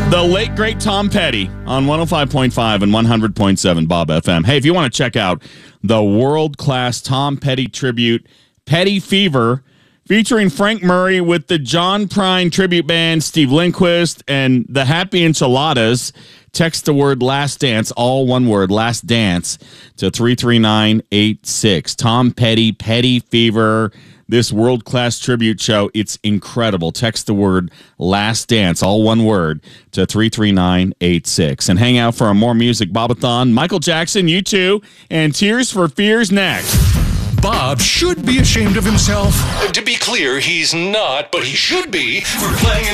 The late, great Tom Petty on 105.5 and 100.7 Bob FM. Hey, if you want to check out the world-class Tom Petty tribute, Petty Fever, featuring Frank Murray with the John Prine Tribute Band, Steve Lindquist, and the Happy Enchiladas, text the word Last Dance, all one word, Last Dance, to 33986. Tom Petty, Petty Fever, this world-class tribute show. It's incredible. Text the word Last Dance, all one word, to 33986. And hang out for a more music Bobathon. Michael Jackson, U2, and Tears for Fears next. Bob should be ashamed of himself. To be clear, he's not, but he should be for playing